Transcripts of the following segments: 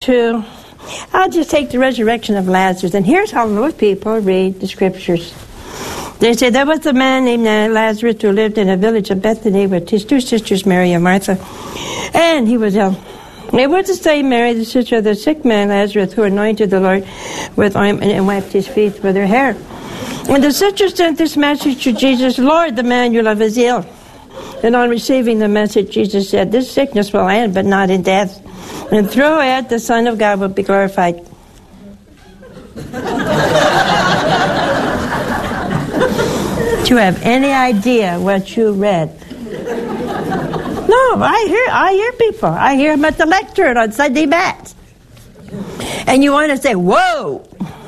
I'll just take the resurrection of Lazarus. And here's how most people read the scriptures. They say, there was a man named Lazarus who lived in a village of Bethany with his two sisters, Mary and Martha. And he was ill. It was the same Mary, the sister of the sick man, Lazarus, who anointed the Lord with ointment and wiped his feet with her hair. And the sister sent this message to Jesus, Lord, the man you love is ill. And on receiving the message, Jesus said, this sickness will end, but not in death. And through it, the Son of God will be glorified. Do you have any idea what you read? No, I hear people. I hear them at the lectern on Sunday Mass. And you want to say, whoa.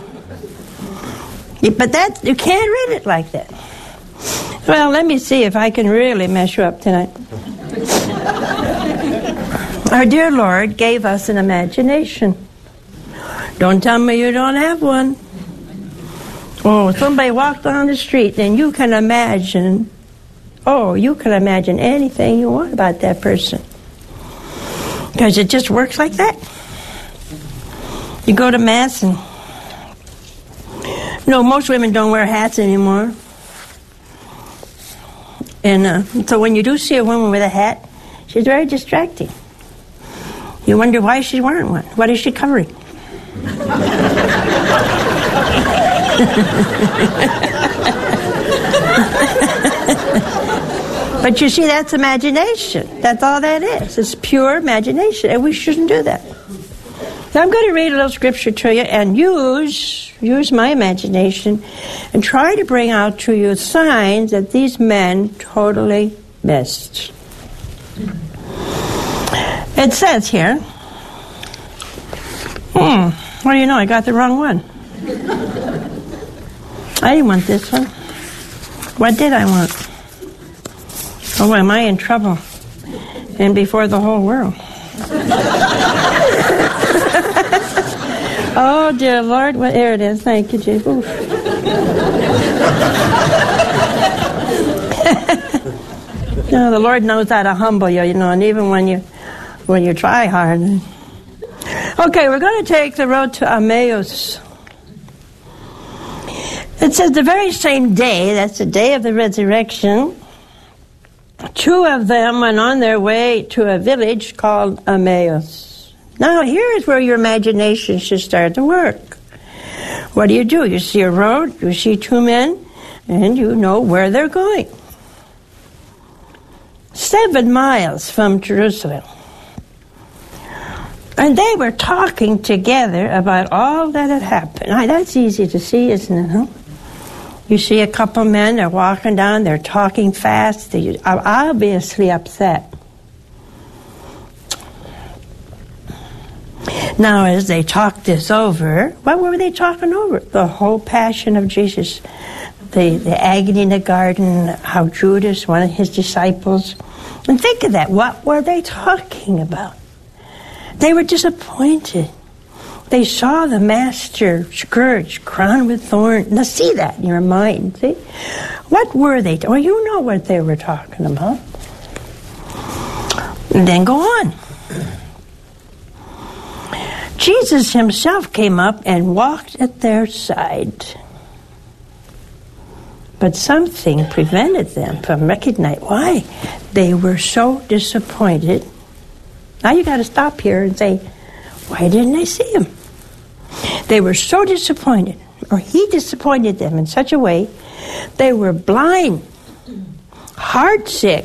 But you can't read it like that. Well, let me see if I can really mess you up tonight. Our dear Lord gave us an imagination. Don't tell me you don't have one. Oh, somebody walked down the street and you can imagine, you can imagine anything you want about that person. Because it just works like that. You go to Mass and, most women don't wear hats anymore. And so when you do see a woman with a hat, she's very distracting. You wonder why she's wearing one. What is she covering? But you see, that's imagination. That's all that is. It's pure imagination, and we shouldn't do that. So I'm going to read a little scripture to you and use my imagination and try to bring out to you signs that these men totally missed. It says here, what do you know? I got the wrong one. I didn't want this one. What did I want? Oh, am I in trouble? And before the whole world. Oh, dear Lord. Well, there it is. Thank you, Jesus. No, the Lord knows how to humble you, and even when you try hard. Okay, we're going to take the road to Emmaus. It says the very same day, that's the day of the resurrection, two of them went on their way to a village called Emmaus. Now, here's where your imagination should start to work. What do? You see a road, you see two men, and you know where they're going. 7 miles from Jerusalem. And they were talking together about all that had happened. Now, that's easy to see, isn't it, huh? You see a couple men, they're walking down, they're talking fast, they're obviously upset. Now, as they talked this over, what were they talking over? The whole passion of Jesus, the agony in the garden, how Judas, one of his disciples. And think of that. What were they talking about? They were disappointed. They saw the master scourged, crowned with thorns. Now, see that in your mind. See? What were they? Well, you know what they were talking about. And then go on. Jesus himself came up and walked at their side. But something prevented them from recognizing why. They were so disappointed. Now you got to stop here and say, why didn't I see him? They were so disappointed, or he disappointed them in such a way, they were blind, heartsick,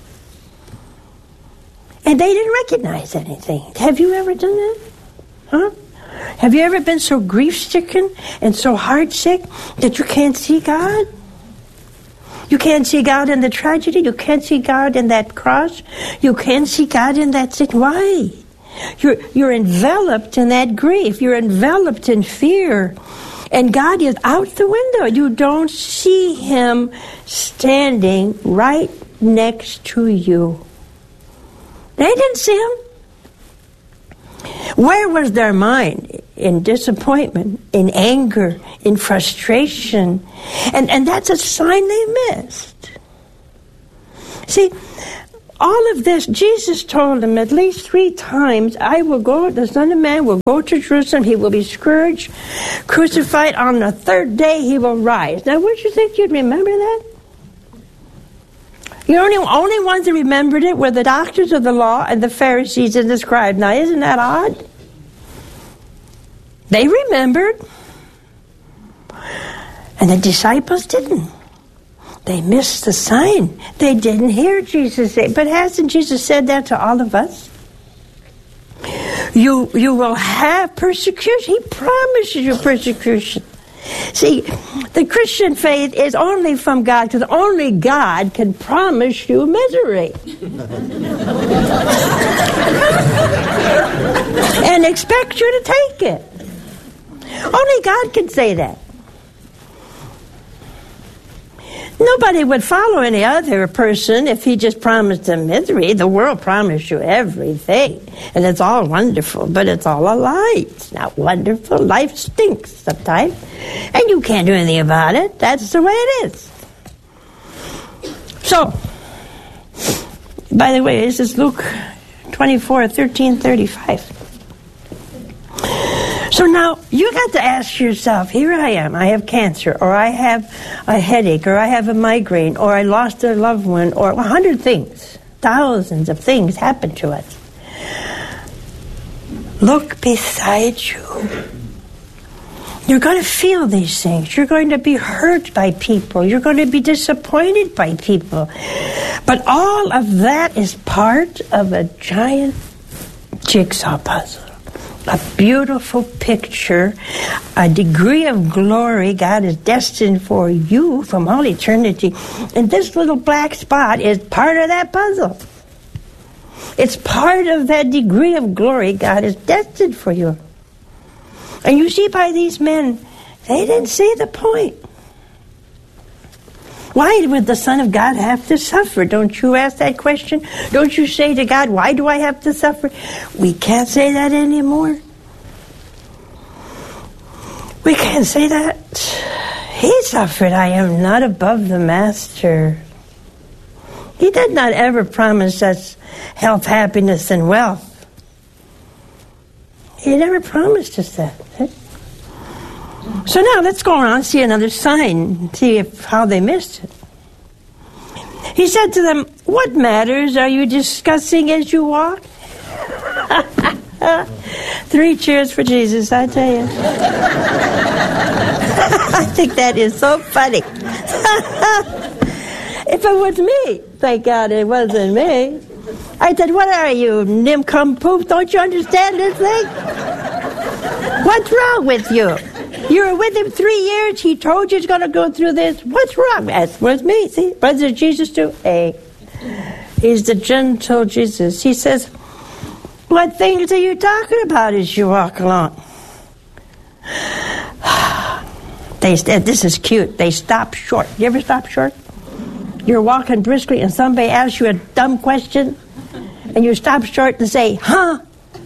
and they didn't recognize anything. Have you ever done that? Huh? Have you ever been so grief-stricken and so heartsick that you can't see God? You can't see God in the tragedy. You can't see God in that cross. You can't see God in that sin. Why? You're enveloped in that grief. You're enveloped in fear. And God is out the window. You don't see him standing right next to you. They didn't see him. Where was their mind? In disappointment, in anger, in frustration. And that's a sign they missed. See, all of this, Jesus told him at least 3 times, the Son of Man will go to Jerusalem, he will be scourged, crucified, on the 3rd day he will rise. Now, would you think you'd remember that? The only ones that remembered it were the doctors of the law and the Pharisees and the scribes. Now, isn't that odd? They remembered. And the disciples didn't. They missed the sign. They didn't hear Jesus say. But hasn't Jesus said that to all of us? You will have persecution. He promises you persecution. See, the Christian faith is only from God, because only God can promise you misery. And expect you to take it. Only God can say that. Nobody would follow any other person if he just promised them misery. The world promised you everything, and it's all wonderful, but it's all a lie. It's not wonderful. Life stinks sometimes, and you can't do anything about it. That's the way it is. So, by the way, this is Luke 24:13-35. So now, you got to ask yourself, here I am, I have cancer, or I have a headache, or I have a migraine, or I lost a loved one, or 100 things, thousands of things happen to us. Look beside you. You're going to feel these things. You're going to be hurt by people. You're going to be disappointed by people. But all of that is part of a giant jigsaw puzzle. A beautiful picture, a degree of glory God is destined for you from all eternity. And this little black spot is part of that puzzle. It's part of that degree of glory God is destined for you. And you see by these men, they didn't see the point. Why would the Son of God have to suffer? Don't you ask that question? Don't you say to God, why do I have to suffer? We can't say that anymore. We can't say that. He suffered. I am not above the Master. He did not ever promise us health, happiness, and wealth. He never promised us that. So now let's go around and see another sign, see how they missed it. He said to them, what matters are you discussing as you walk? 3 cheers for Jesus, I tell you. I think that is so funny. If it was me, thank God it wasn't me. I said, what are you, nincompoop? Don't you understand this thing? What's wrong with you? You were with him 3 years. He told you he's going to go through this. What's wrong? That's with me. See, what does Jesus do? Hey, he's the gentle Jesus. He says, what things are you talking about as you walk along? They said, this is cute. They stop short. You ever stop short? You're walking briskly and somebody asks you a dumb question and you stop short and say, huh?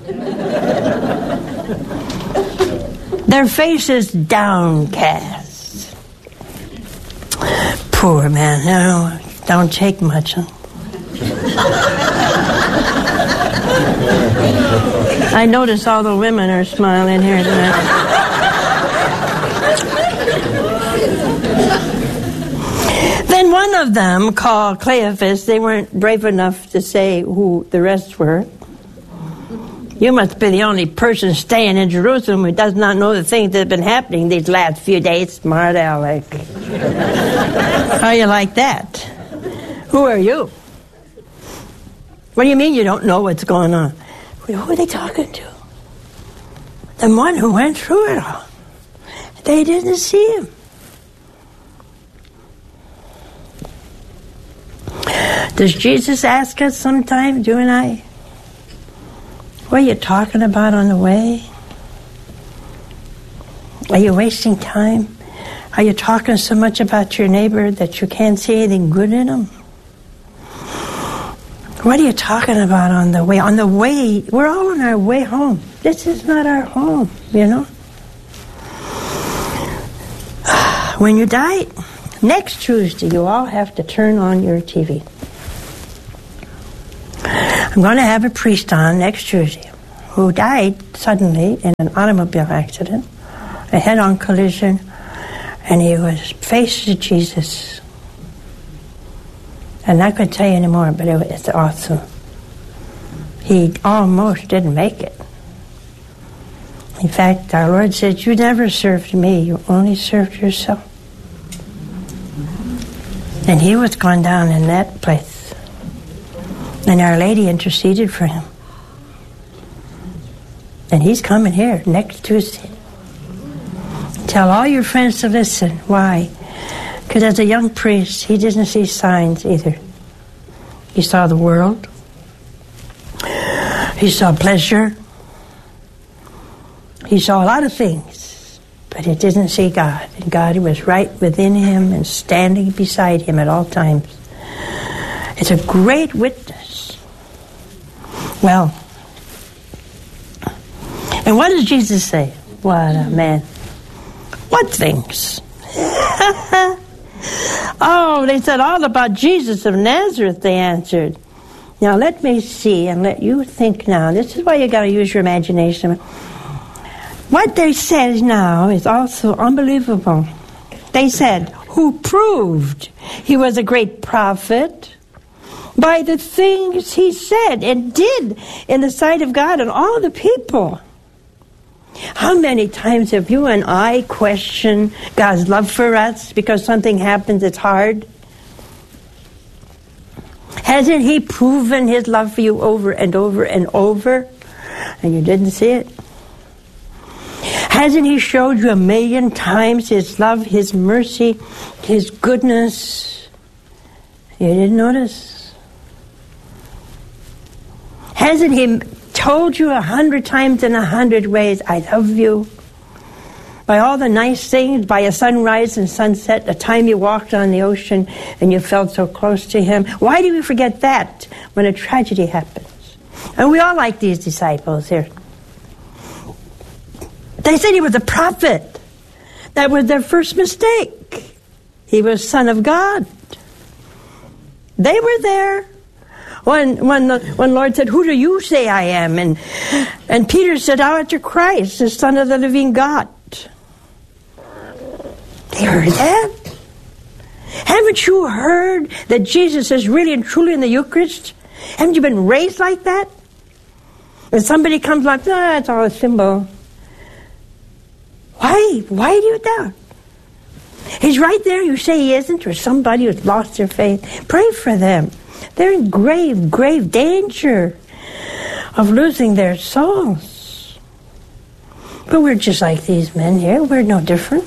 Their faces downcast. Poor man. No, don't take much. Huh? I notice all the women are smiling here tonight. Then one of them, called Cleophas, they weren't brave enough to say who the rest were. You must be the only person staying in Jerusalem who does not know the things that have been happening these last few days. Smart aleck. How you like that? Who are you? What do you mean you don't know what's going on? Who are they talking to? The one who went through it all. They didn't see him. Does Jesus ask us sometimes, you and I, what are you talking about on the way? Are you wasting time? Are you talking so much about your neighbor that you can't see anything good in him? What are you talking about on the way? On the way, we're all on our way home. This is not our home, you know. When you die, next Tuesday, you all have to turn on your TV. I'm going to have a priest on next Tuesday who died suddenly in an automobile accident, a head-on collision, and he was face to Jesus. I'm not going to tell you anymore, but it's awesome. He almost didn't make it. In fact, our Lord said, you never served me, you only served yourself. And he was gone down in that place. And Our Lady interceded for him. And he's coming here next Tuesday. Tell all your friends to listen. Why? Because as a young priest, he didn't see signs either. He saw the world. He saw pleasure. He saw a lot of things, but he didn't see God. And God was right within him and standing beside him at all times. It's a great witness. Well, and what does Jesus say? What a man. What things? Oh, they said all about Jesus of Nazareth, they answered. Now let me see and let you think now. This is why you got to use your imagination. What they said now is also unbelievable. They said, who proved he was a great prophet by the things he said and did in the sight of God and all the people. How many times have you and I questioned God's love for us because something happens that's hard? Hasn't he proven his love for you over and over and over, and you didn't see it? Hasn't he showed you 1,000,000 times his love, his mercy, his goodness? You didn't notice? Hasn't he told you 100 times in 100 ways, I love you? By all the nice things, by a sunrise and sunset, the time you walked on the ocean and you felt so close to him. Why do we forget that when a tragedy happens? And we all like these disciples here. They said he was a prophet. That was their first mistake. He was Son of God. They were there. When Lord said, who do you say I am? And Peter said, thou art the Christ, the Son of the living God. They heard that. Haven't you heard that Jesus is really and truly in the Eucharist? Haven't you been raised like that? When somebody comes like, it's all a symbol. Why do you doubt? He's right there. You say he isn't, or somebody who's lost their faith. Pray for them. They're in grave, grave danger of losing their souls. But we're just like these men here. We're no different.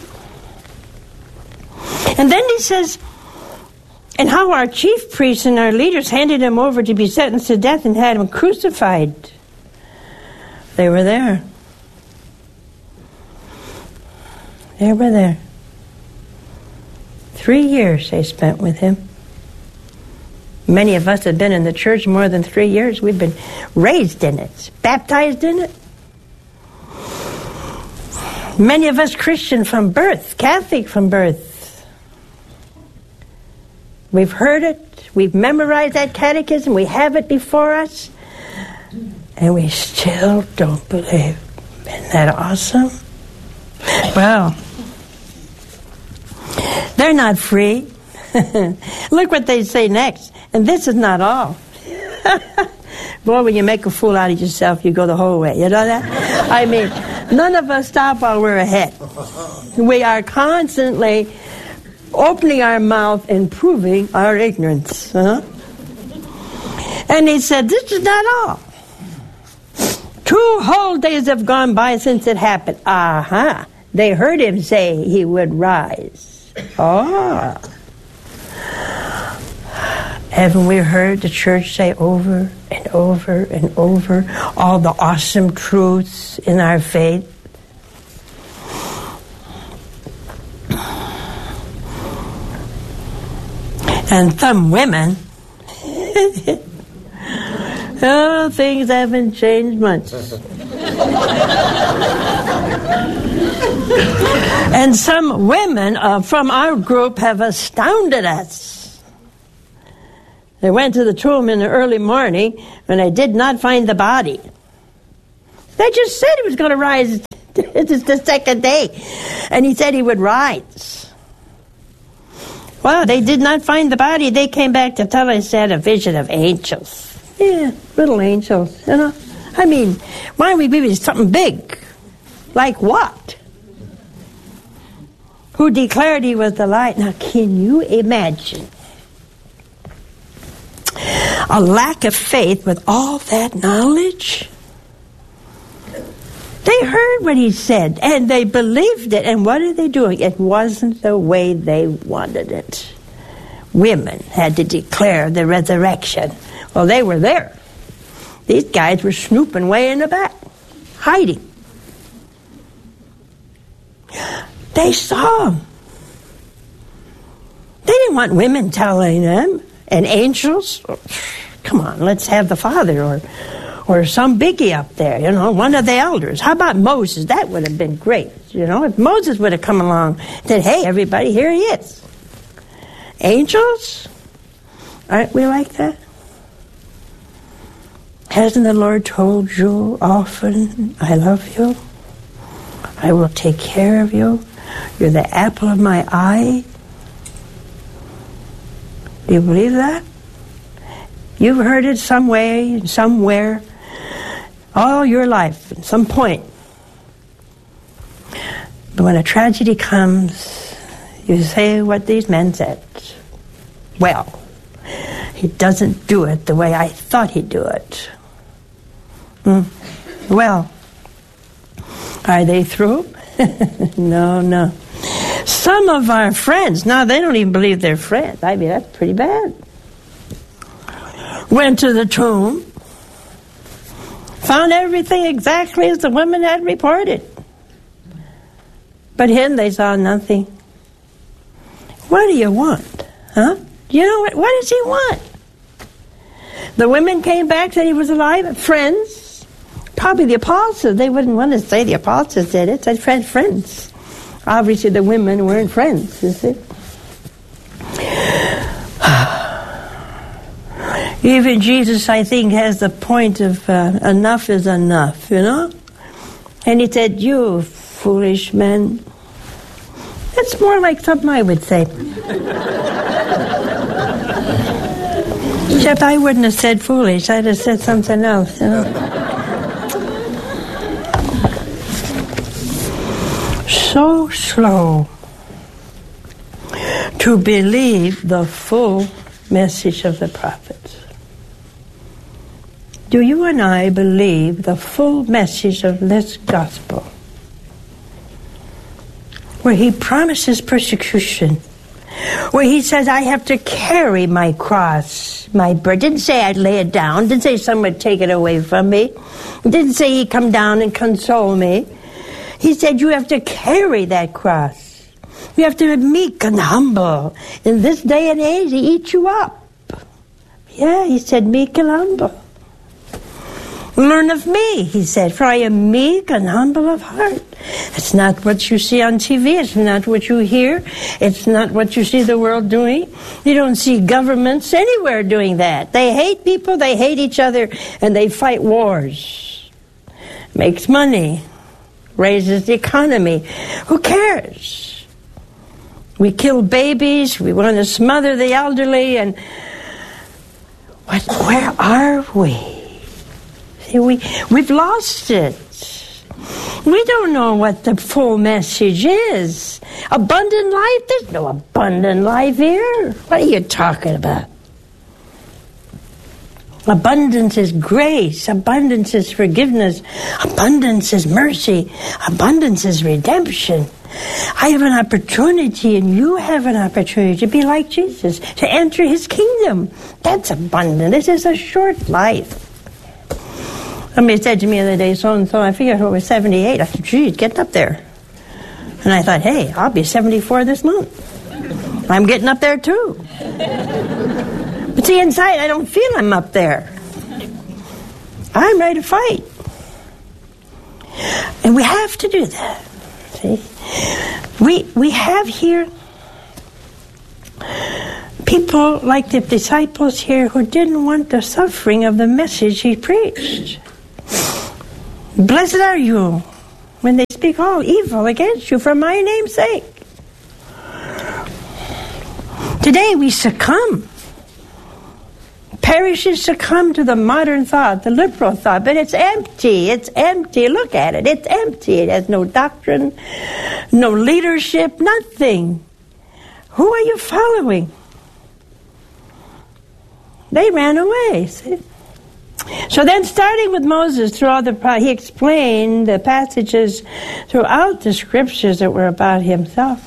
And then he says, and how our chief priests and our leaders handed him over to be sentenced to death and had him crucified. They were there. They were there. 3 years they spent with him. Many of us have been in the church more than 3 years. We've been raised in it, baptized in it. Many of us Christian from birth, Catholic from birth. We've heard it. We've memorized that catechism. We have it before us. And we still don't believe. Isn't that awesome? Well, they're not free. Look what they say next. And this is not all. Boy, when you make a fool out of yourself, you go the whole way. You know that? I mean, none of us stop while we're ahead. We are constantly opening our mouth and proving our ignorance. Huh? And he said, this is not all. 2 whole days have gone by since it happened. Aha. They heard him say he would rise. Ah. Haven't we heard the church say over and over and over all the awesome truths in our faith? And some women, oh, things haven't changed much. And some women from our group have astounded us. They went to the tomb in the early morning, and they did not find the body. They just said he was going to rise. It's the second day. And he said he would rise. Well, they did not find the body. They came back to tell us they had a vision of angels. Yeah, little angels, you know. I mean, why don't we give you something big? Like what? Who declared he was the light. Now, can you imagine a lack of faith with all that knowledge? They heard what he said, and they believed it. And what are they doing? It wasn't the way they wanted it. Women had to declare the resurrection. Well, they were there. These guys were snooping way in the back, hiding. They saw him. They didn't want women telling them. And angels? Come on, let's have the Father or some biggie up there, you know, one of the elders. How about Moses? That would have been great, you know. If Moses would have come along and said, hey, everybody, here he is. Angels? Aren't we like that? Hasn't the Lord told you often, I love you? I will take care of you. You're the apple of my eye. Do you believe that? You've heard it some way, somewhere, all your life, at some point. But when a tragedy comes, you say what these men said. Well, he doesn't do it the way I thought he'd do it. Well, are they through? No. Some of our friends, now they don't even believe they're friends. I mean, that's pretty bad. Went to the tomb, found everything exactly as the women had reported. But him, they saw nothing. What do you want? Huh? You know what does he want? The women came back, said he was alive. Friends. Probably the apostles. They wouldn't want to say the apostles did it. Said friends. Obviously the women weren't friends, you see. Even Jesus, I think, has the point of enough is enough, you know? And he said, you foolish men. That's more like something I would say. Except I wouldn't have said foolish. I'd have said something else, you know? So slow to believe the full message of the prophets. Do you and I believe the full message of this gospel? Where he promises persecution. Where he says, I have to carry my cross, my burden. Didn't say I'd lay it down. Didn't say someone would take it away from me. Didn't say he'd come down and console me. He said, you have to carry that cross. You have to be meek and humble. In this day and age, he eats you up. Yeah, he said, meek and humble. Learn of me, he said, for I am meek and humble of heart. It's not what you see on TV. It's not what you hear. It's not what you see the world doing. You don't see governments anywhere doing that. They hate people, they hate each other, and they fight wars. Makes money. Raises the economy. Who cares? We kill babies. We want to smother the elderly. And where are we? See, we've lost it. We don't know what the full message is. Abundant life? There's no abundant life here. What are you talking about? Abundance is grace. Abundance is forgiveness. Abundance is mercy. Abundance is redemption. I have an opportunity, and you have an opportunity to be like Jesus, to enter his kingdom. That's abundant. This is a short life. Somebody said to me the other day, so-and-so, I figured I was 78. I said, geez, get up there. And I thought, hey, I'll be 74 this month. I'm getting up there too. But see, inside, I don't feel I'm up there. I'm ready to fight. And we have to do that. See? We have here People like the disciples here who didn't want the suffering of the message he preached. Blessed are you when they speak all evil against you for my name's sake. Today we succumb. Parishes succumb to the modern thought, the liberal thought, but it's empty. It's empty. Look at it. It's empty. It has no doctrine, no leadership, nothing. Who are you following? They ran away, see? So then, starting with Moses, he explained the passages throughout the scriptures that were about himself.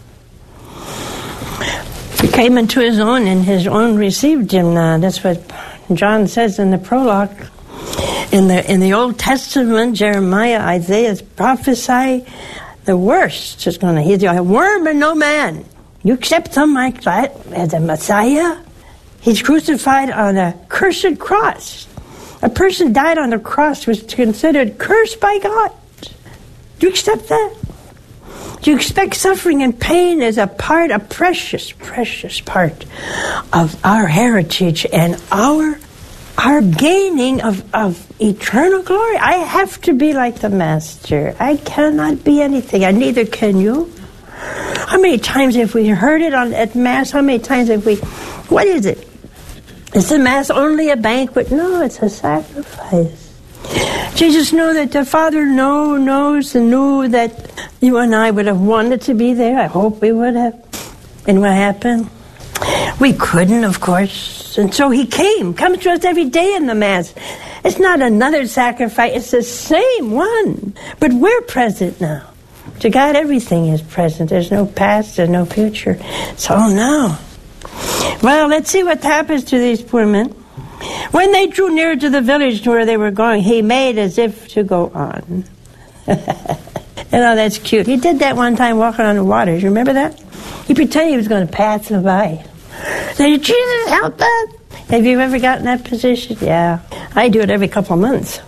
He came into his own, and his own received him. That's what John says in the prologue. In the Old Testament, Jeremiah, Isaiah prophesy the worst is going to. He's a worm and no man. You accept him like that as a Messiah? He's crucified on a cursed cross. A person died on the cross was considered cursed by God. Do you accept that? Do you expect suffering and pain as a precious, precious part of our heritage and our gaining of eternal glory? I have to be like the Master. I cannot be anything, and neither can you. How many times have we heard it at Mass? How many times have we... What is it? Is the Mass only a banquet? No, it's a sacrifice. Jesus knew that the Father knows and knew that you and I would have wanted to be there. I hope we would have. And what happened? We couldn't, of course. And so he comes to us every day in the Mass. It's not another sacrifice. It's the same one. But we're present now. To God, everything is present. There's no past, there's no future. It's all now. Well, let's see what happens to these poor men. When they drew near to the village to where they were going, he made as if to go on. That's cute. He did that one time walking on the water. You remember that? He pretended he was going to pass them by. Said, Jesus, help us. Have you ever gotten that position? Yeah. I do it every couple of months.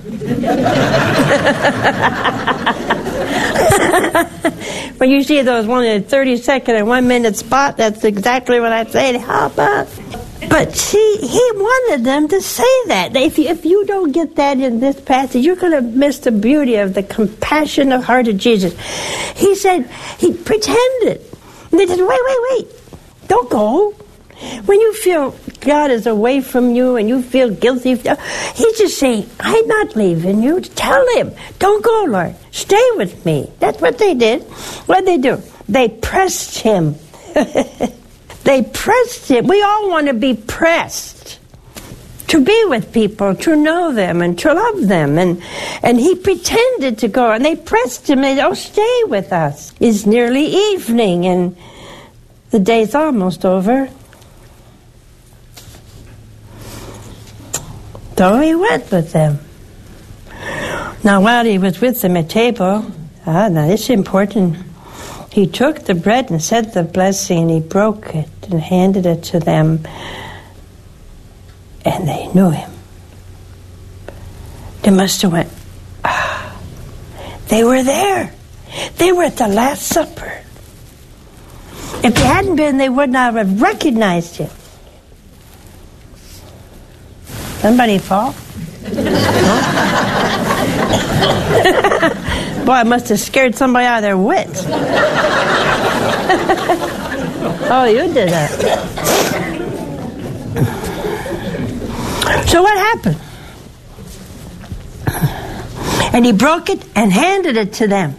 When you see those 30-second and 1 minute spot, that's exactly what I say. Help us. But see, he wanted them to say that. If you don't get that in this passage, you're going to miss the beauty of the compassionate heart of Jesus. He said, he pretended. And they said, wait, don't go. When you feel God is away from you and you feel guilty, he's just saying, I'm not leaving you. Tell him, don't go, Lord. Stay with me. That's what they did. What did they do? They pressed him. They pressed him. We all want to be pressed. To be with people, to know them, and to love them. And he pretended to go, and they pressed him. They said, stay with us. It's nearly evening, and the day's almost over. So he went with them. Now, while he was with them at table, now this is important, he took the bread and said the blessing, and he broke it and handed it to them, and they knew him. They must have went, they were there. They were at the Last Supper. If they hadn't been, they would not have recognized him. Somebody fall? Boy, I must have scared somebody out of their wits. Oh, you did that. So what happened? And he broke it and handed it to them.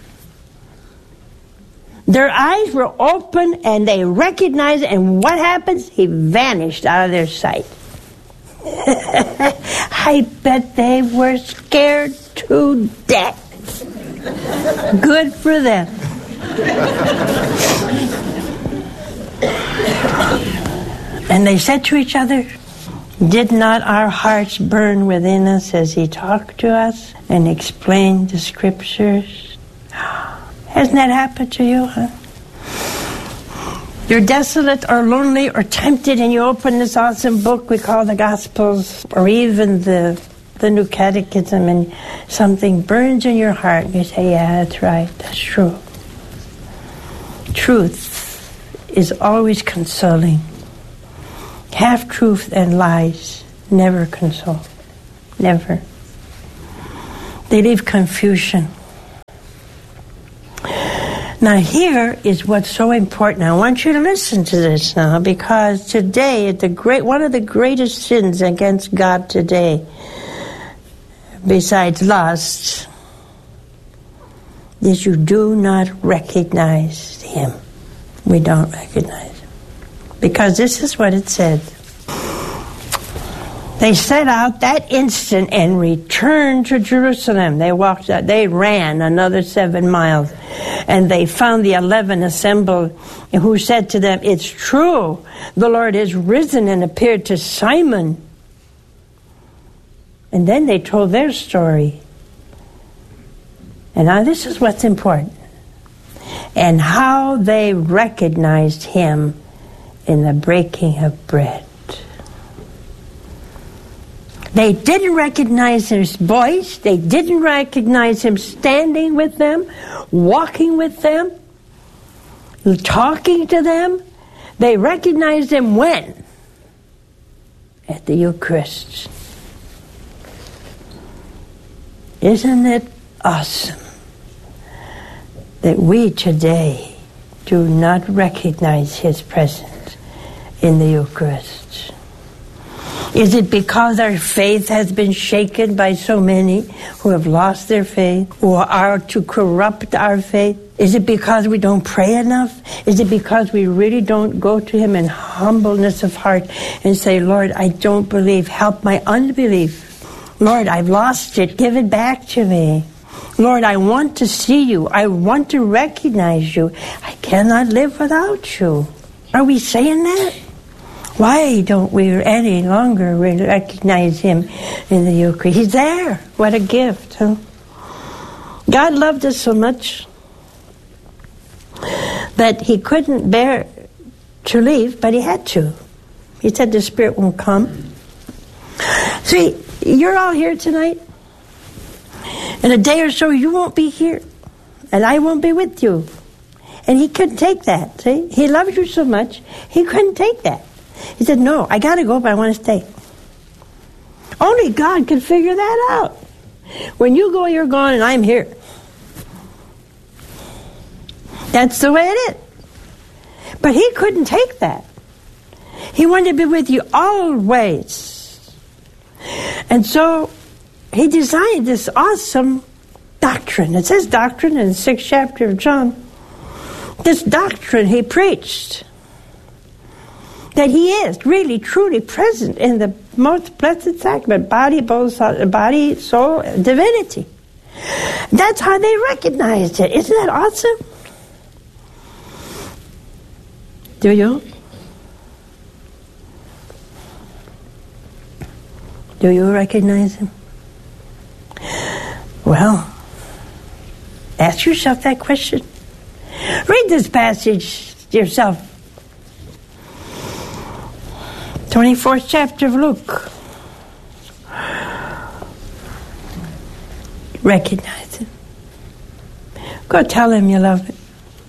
Their eyes were open and they recognized it, and what happens? He vanished out of their sight. I bet they were scared to death. Good for them. And they said to each other, did not our hearts burn within us as he talked to us and explained the scriptures? Hasn't that happened to you, huh? You're desolate or lonely or tempted, and you open this awesome book we call the Gospels, or even the New Catechism, and something burns in your heart, and you say, yeah, that's right, that's true. Truth is always consoling. Half-truth and lies never console. Never. They leave confusion. Now here is what's so important. I want you to listen to this now, because today, one of the greatest sins against God today, besides lust, is you do not recognize Him. We don't recognize Him. Because this is what it said. They set out that instant and returned to Jerusalem. They ran another 7 miles, and they found the 11 assembled, who said to them, "It's true, the Lord is risen and appeared to Simon." And then they told their story. And now this is what's important. And how they recognized Him in the breaking of bread. They didn't recognize His voice. They didn't recognize Him standing with them, walking with them, talking to them. They recognized Him when? At the Eucharist. Isn't it awesome that we today do not recognize His presence in the Eucharist? Is it because our faith has been shaken by so many who have lost their faith, or are to corrupt our faith? Is it because we don't pray enough? Is it because we really don't go to Him in humbleness of heart and say, "Lord, I don't believe. Help my unbelief. Lord, I've lost it. Give it back to me. Lord, I want to see You. I want to recognize You. I cannot live without You." Are we saying that? Why don't we any longer recognize Him in the Eucharist? He's there. What a gift, huh? God loved us so much that He couldn't bear to leave, but He had to. He said the Spirit won't come. See, you're all here tonight. In a day or so, you won't be here. And I won't be with you. And He couldn't take that, see? He loves you so much, He couldn't take that. He said, "No, I got to go, but I want to stay." Only God can figure that out. When you go, you're gone, and I'm here. That's the way it is. But He couldn't take that. He wanted to be with you always. And so He designed this awesome doctrine. It says doctrine in the 6th chapter of John. This doctrine He preached, that He is really, truly present in the most blessed sacrament, body, soul, divinity. That's how they recognized it. Isn't that awesome? Do you? Do you recognize Him? Well, ask yourself that question. Read this passage yourself. 24th chapter of Luke. Recognize Him. Go tell Him you love Him.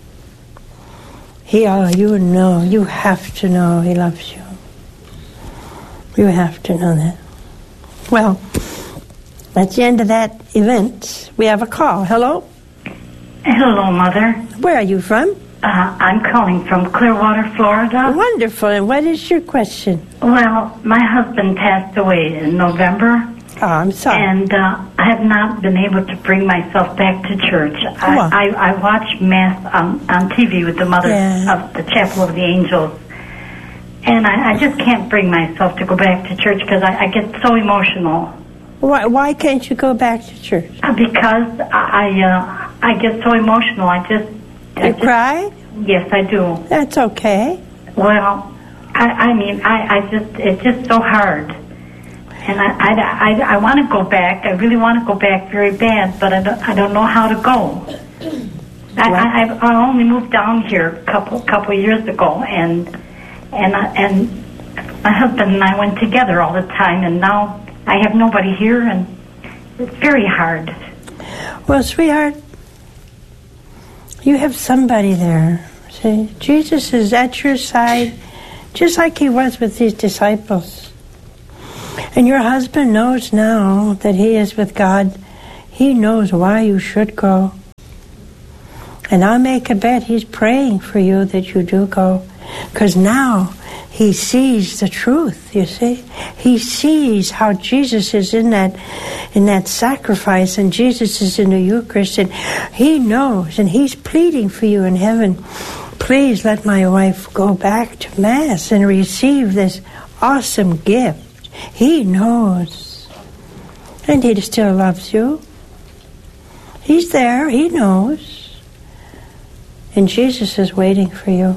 You know, you have to know He loves you. You have to know that. Well, that's the end of that event. We have a call. Hello? Hello, Mother. Where are you from? I'm calling from Clearwater, Florida. Wonderful. And what is your question? Well, my husband passed away in November. Oh, I'm sorry. And I have not been able to bring myself back to church. I watch Mass on TV with the Mother of the Chapel of the Angels. And I just can't bring myself to go back to church because I get so emotional. Why can't you go back to church? Because I get so emotional. You cry? Yes, I do. That's okay. Well, it's just so hard. And I want to go back. I really want to go back very bad, but I don't know how to go. I only moved down here a couple years ago, and my husband and I went together all the time, and now I have nobody here, and it's very hard. Well, sweetheart, you have somebody there See, Jesus is at your side just like he was with these disciples. And your husband knows now that he is with God. He knows why you should go. And I'll make a bet he's praying for you that you do go. Because now he sees the truth, you see. He sees how Jesus is in that sacrifice, and Jesus is in the Eucharist, and he knows, and he's pleading for you in heaven. Please let my wife go back to Mass and receive this awesome gift. He knows. And he still loves you. He's there, he knows. And Jesus is waiting for you.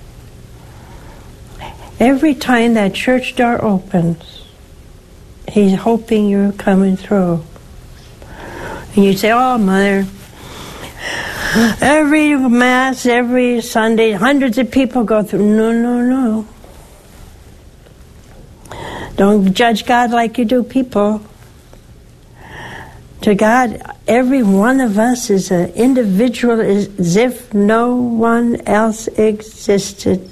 Every time that church door opens, he's hoping you're coming through. And you say, oh, Mother, every Mass, every Sunday, hundreds of people go through. No. Don't judge God like you do people. To God, every one of us is an individual, as if no one else existed.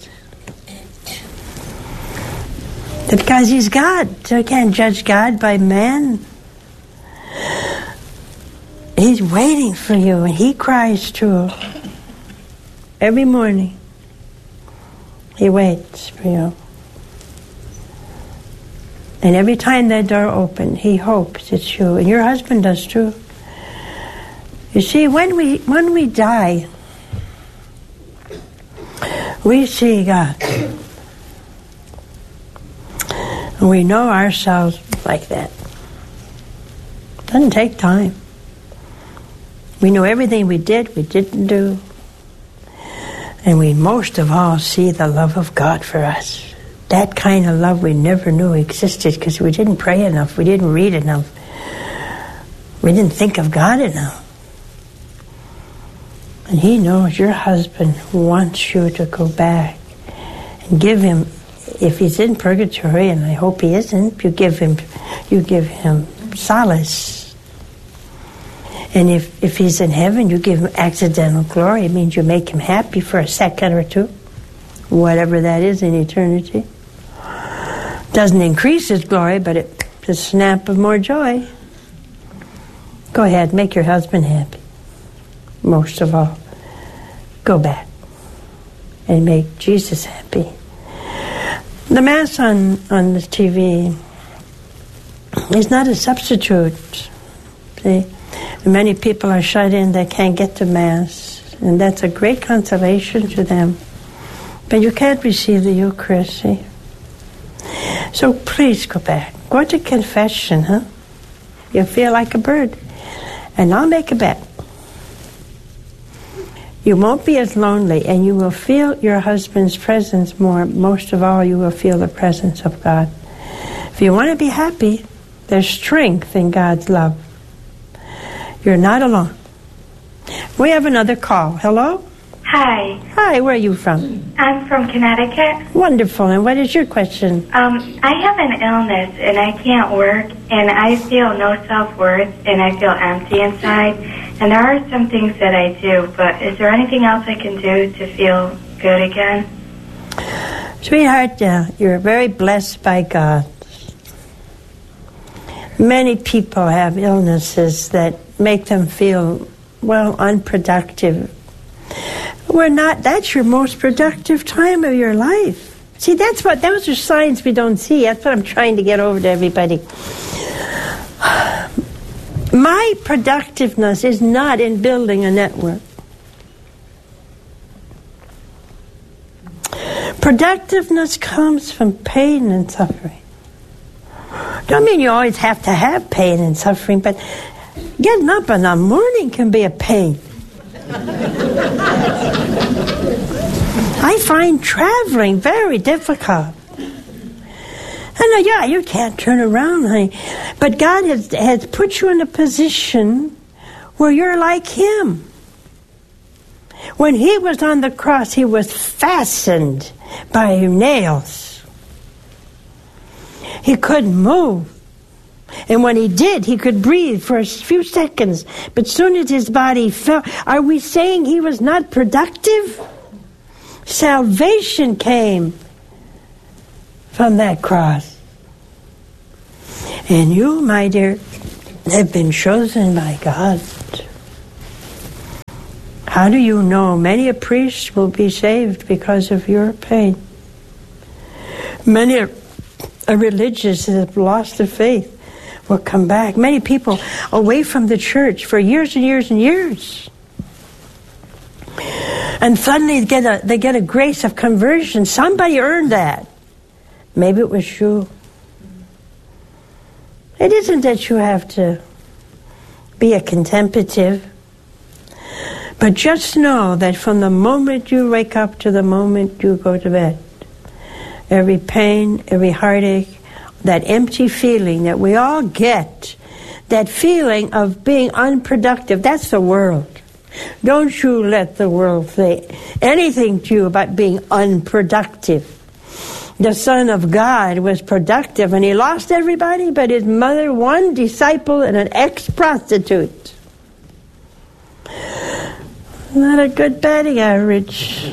Because he's God. So you can't judge God by man. He's waiting for you, and he cries too. Every morning, he waits for you. And every time that door opens, he hopes it's you. And your husband does too. You see, when we die, we see God. And we know ourselves like that. It doesn't take time. We know everything we did, we didn't do. And we most of all see the love of God for us. That kind of love we never knew existed because we didn't pray enough, we didn't read enough, we didn't think of God enough. And he knows your husband wants you to go back and give him, if he's in purgatory, and I hope he isn't, you give him solace. And if he's in heaven, you give him accidental glory. It means you make him happy for a second or two, whatever that is in eternity. Doesn't increase his glory, but it's a snap of more joy. Go ahead, make your husband happy. Most of all, go back and make Jesus happy. The Mass on the TV is not a substitute. See, many people are shut in, they can't get to Mass, and that's a great consolation to them. But you can't receive the Eucharist, see? So please go back. Go to confession, huh? You'll feel like a bird. And I'll make a bet. You won't be as lonely, and you will feel your husband's presence more. Most of all, you will feel the presence of God. If you want to be happy, there's strength in God's love. You're not alone. We have another call. Hello? Hi. Hi, where are you from? I'm from Connecticut. Wonderful. And what is your question? I have an illness, and I can't work, and I feel no self-worth, and I feel empty inside. And there are some things that I do, but is there anything else I can do to feel good again? Sweetheart, you're very blessed by God. Many people have illnesses that make them feel, well, unproductive. That's your most productive time of your life. See, those are signs we don't see. That's what I'm trying to get over to everybody. My productiveness is not in building a network. Productiveness comes from pain and suffering. Don't mean you always have to have pain and suffering, but getting up in the morning can be a pain. I find traveling very difficult. And yeah, you can't turn around, honey. But God has put you in a position where you're like Him. When He was on the cross, He was fastened by nails. He couldn't move. And when He did, He could breathe for a few seconds. But soon as His body fell, are we saying He was not productive? Salvation came from that cross. And you, my dear, have been chosen by God. How do you know? Many a priest will be saved because of your pain. Many a religious that have lost their faith will come back. Many people away from the church for years and years and years. And suddenly they get a grace of conversion. Somebody earned that. Maybe it was you. It isn't that you have to be a contemplative, but just know that from the moment you wake up to the moment you go to bed, every pain, every heartache, that empty feeling that we all get, that feeling of being unproductive, that's the world. Don't you let the world say anything to you about being unproductive. The Son of God was productive, and he lost everybody but his mother, one disciple, and an ex-prostitute. Not a good batting average.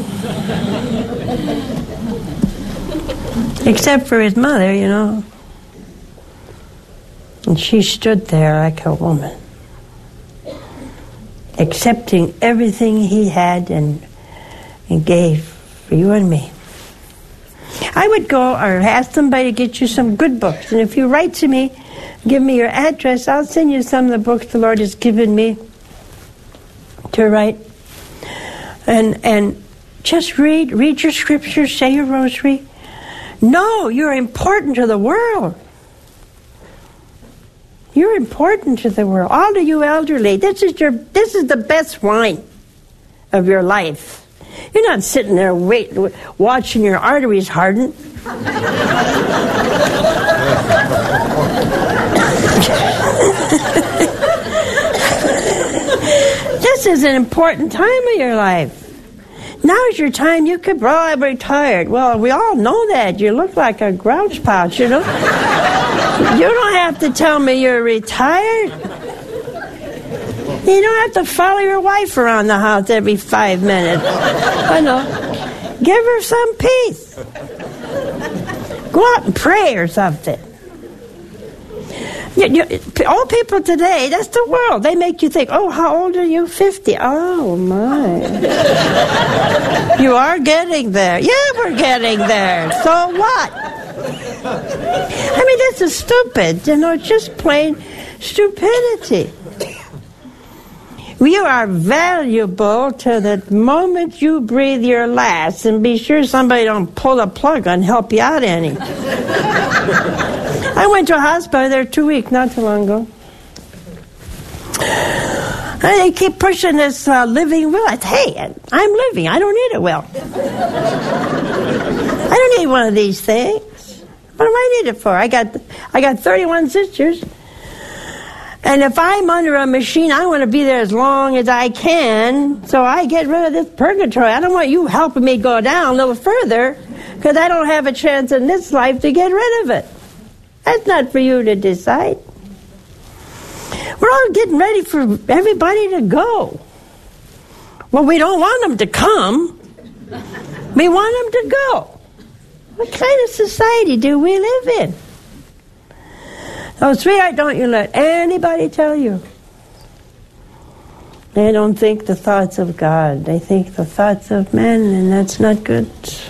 Except for his mother, you know. And she stood there like a woman, accepting everything he had and gave for you and me. I would go or ask somebody to get you some good books. And if you write to me, give me your address, I'll send you some of the books the Lord has given me to write. And just read your scriptures, say your rosary. No, you're important to the world. You're important to the world. All of you elderly, this is the best wine of your life. You're not sitting there watching your arteries harden. This is an important time of your life. Now's your time. You could, I'm retired. Well, we all know that. You look like a grouch pouch, you know. You don't have to tell me you're retired. You don't have to follow your wife around the house every 5 minutes. I know. Give her some peace. Go out and pray or something. Old people today, that's the world. They make you think, oh, how old are you? 50. Oh, my. You are getting there. Yeah, we're getting there. So what? I mean, this is stupid. You know, just plain stupidity. You are valuable to the moment you breathe your last, and be sure somebody don't pull the plug and help you out any. I went to a hospital there 2 weeks, not too long ago. And they keep pushing this living will. I said, hey, I'm living. I don't need a will. I don't need one of these things. What do I need it for? I got 31 sisters. And if I'm under a machine, I want to be there as long as I can, so I get rid of this purgatory. I don't want you helping me go down a little further, because I don't have a chance in this life to get rid of it. That's not for you to decide. We're all getting ready for everybody to go. Well, we don't want them to come. We want them to go. What kind of society do we live in? Oh, sweetheart, don't you let anybody tell you. They don't think the thoughts of God. They think the thoughts of men, and that's not good.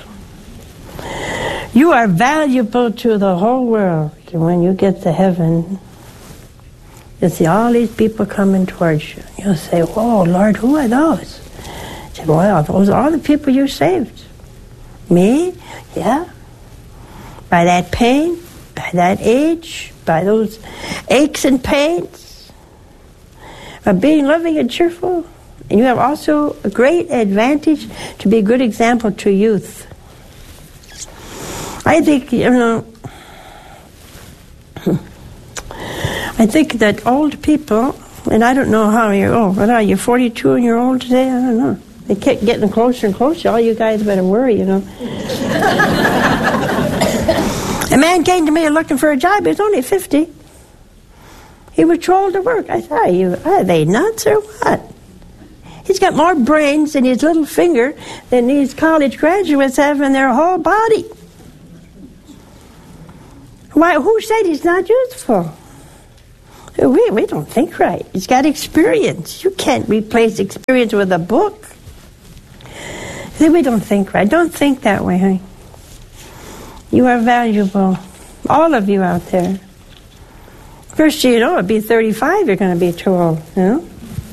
You are valuable to the whole world. And when you get to heaven, you'll see all these people coming towards you. You'll say, whoa, Lord, who are those? I say, well, those are all the people you saved. Me? Yeah. By that pain, by that age, by those aches and pains, by being loving and cheerful. And you have also a great advantage to be a good example to youth. I think, I think that old people, and I don't know how you're old. What are you, 42 and you're old today? I don't know. They kept getting closer and closer. All you guys better worry, you know. A man came to me looking for a job. He was only 50. He was too old to work. I said, are they nuts or what? He He's got more brains in his little finger than these college graduates have in their whole body. Why? Who said he's not useful? We don't think right. He's got experience. You can't replace experience with a book. See, we don't think right. Don't think that way, honey. You are valuable. All of you out there. First you know, it'll be 35, you're going to be too old, you know?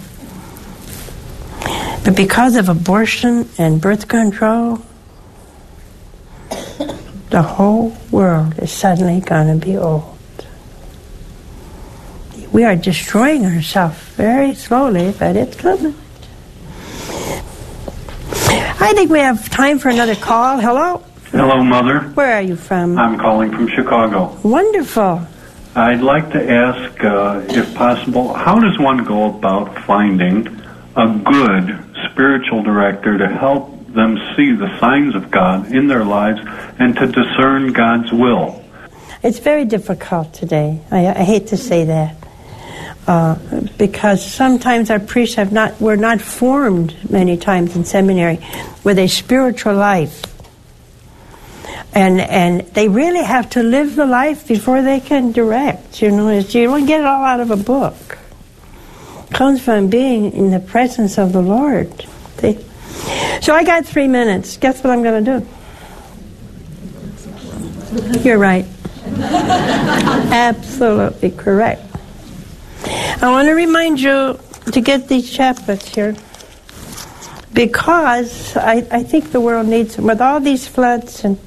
But because of abortion and birth control, the whole world is suddenly going to be old. We are destroying ourselves very slowly, but it's coming. I think we have time for another call. Hello? Hello, Mother. Where are you from? I'm calling from Chicago. Wonderful. I'd like to ask, if possible, how does one go about finding a good spiritual director to help them see the signs of God in their lives and to discern God's will? It's very difficult today. I hate to say that. Because sometimes our priests were not formed many times in seminary with a spiritual life. And they really have to live the life before they can direct. You know, you don't get it all out of a book. It comes from being in the presence of the Lord. See? So I got 3 minutes. Guess what I'm going to do? You're right. Absolutely correct. I want to remind you to get these chaplets here, because I think the world needs them. With all these floods and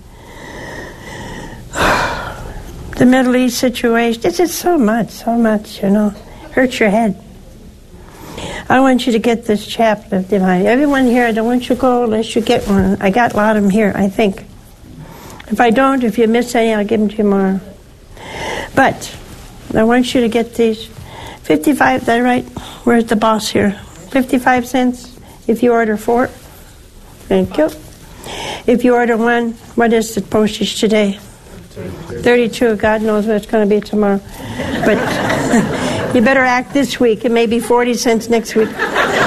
the Middle East situation, it's just so much, you know. Hurts your head. I want you to get this chaplet. Everyone here, I don't want you to go unless you get one. I got a lot of them here, I think. If I don't, if you miss any, I'll give them to you tomorrow. But I want you to get these. 55, is that right? Where's the boss here? 55 cents if you order 4. Thank you. If you order 1, what is the postage today? 32. God knows what it's going to be tomorrow. But you better act this week. It may be 40 cents next week.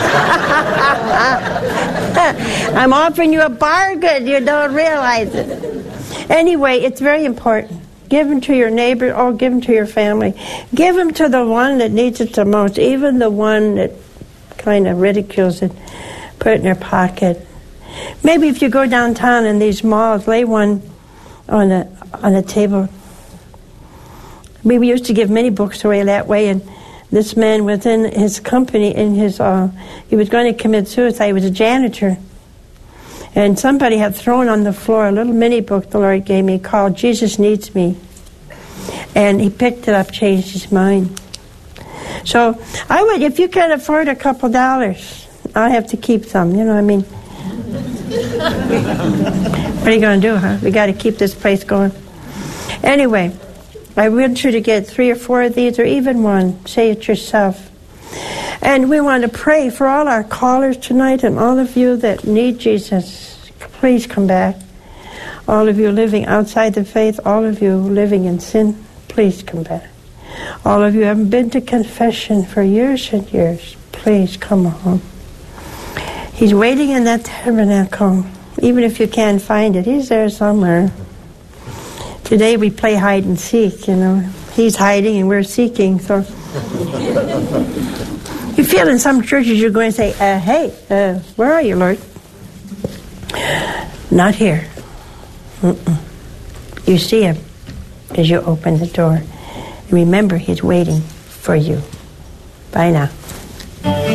I'm offering you a bargain. You don't realize it. Anyway, it's very important. Give them to your neighbor, or give them to your family. Give them to the one that needs it the most, even the one that kind of ridicules it. Put it in their pocket. Maybe if you go downtown in these malls, lay one on a table. We used to give many books away that way, and this man within his company, he was going to commit suicide. He was a janitor. And somebody had thrown on the floor a little mini book the Lord gave me called Jesus Needs Me. And he picked it up, changed his mind. So I would, if you can afford a couple dollars, I'll have to keep some, you know what I mean? What are you going to do, huh? We got to keep this place going. Anyway, I want you to get 3 or 4 of these, or even 1. Say it yourself. And we want to pray for all our callers tonight and all of you that need Jesus. Please come back. All of you living outside the faith, all of you living in sin, please come back. All of you who haven't been to confession for years and years, please come home. He's waiting in that tabernacle. Even if you can't find it, he's there somewhere. Today we play hide and seek, you know. He's hiding and we're seeking, so... You feel in some churches you're going to say, hey, where are you, Lord? Not here. You see him as you open the door. And remember, he's waiting for you. Bye now.